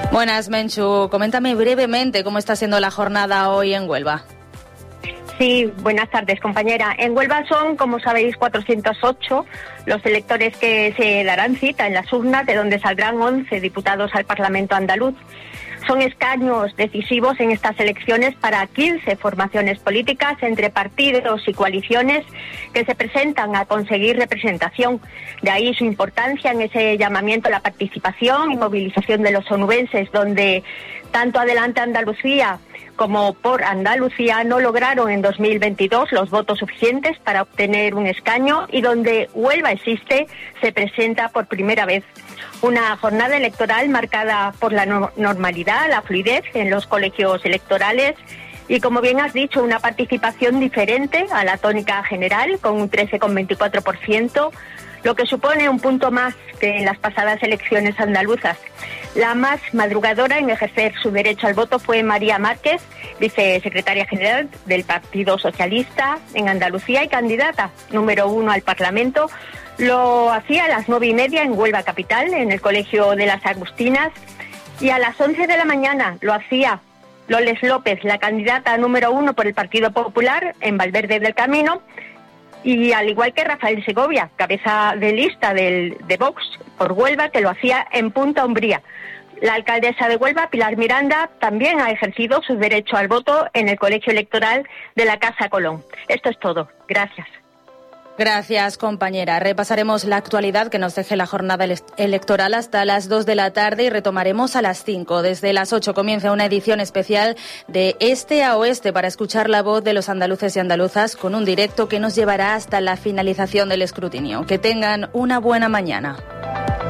Buenas, Menchu. Coméntame brevemente cómo está siendo la jornada hoy en Huelva. Sí, buenas tardes, compañera. En Huelva son, como sabéis, 408 los electores que se darán cita en las urnas, de donde saldrán 11 diputados al Parlamento andaluz. Son escaños decisivos en estas elecciones para 15 formaciones políticas entre partidos y coaliciones que se presentan a conseguir representación. De ahí su importancia en ese llamamiento a la participación y movilización de los onubenses, donde tanto Adelante Andalucía como Por Andalucía no lograron en 2022 los votos suficientes para obtener un escaño, y donde Huelva Existe se presenta por primera vez. Una jornada electoral marcada por la normalidad, la fluidez en los colegios electorales y, como bien has dicho, una participación diferente a la tónica general, con un 13,24%, lo que supone un punto más que en las pasadas elecciones andaluzas. La más madrugadora en ejercer su derecho al voto fue María Márquez, vicesecretaria general del Partido Socialista en Andalucía y candidata número 1 al Parlamento. Lo hacía a las 9:30 en Huelva Capital, en el Colegio de las Agustinas, y a las 11 de la mañana lo hacía Loles López, la candidata número 1 por el Partido Popular en Valverde del Camino, y al igual que Rafael Segovia, cabeza de lista de Vox por Huelva, que lo hacía en Punta Umbría. La alcaldesa de Huelva, Pilar Miranda, también ha ejercido su derecho al voto en el colegio electoral de la Casa Colón. Esto es todo. Gracias. Gracias, compañera. Repasaremos la actualidad que nos deje la jornada electoral hasta las 2 de la tarde y retomaremos a las 5. Desde las 8 comienza una edición especial de Este a Oeste para escuchar la voz de los andaluces y andaluzas, con un directo que nos llevará hasta la finalización del escrutinio. Que tengan una buena mañana.